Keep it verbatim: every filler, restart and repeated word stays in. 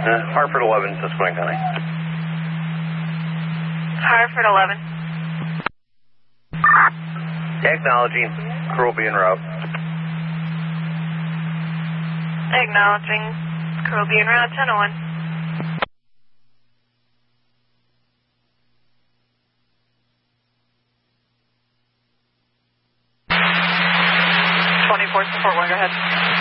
Uh, Hartford eleven, Susquehanna County. Hartford eleven. Acknowledging, crew will be en route. Acknowledging, crew will be en route, ten oh one. twenty-four, support one, go ahead.